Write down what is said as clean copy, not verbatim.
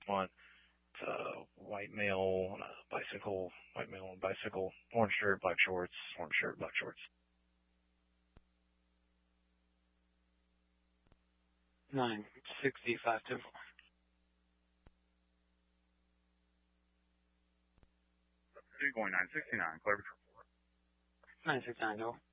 want. It's a white male on a bicycle, white male on a bicycle, orange shirt, black shorts, orange shirt, black shorts. 965 Temple. 2 going 969, clear for 4. 969 Temple.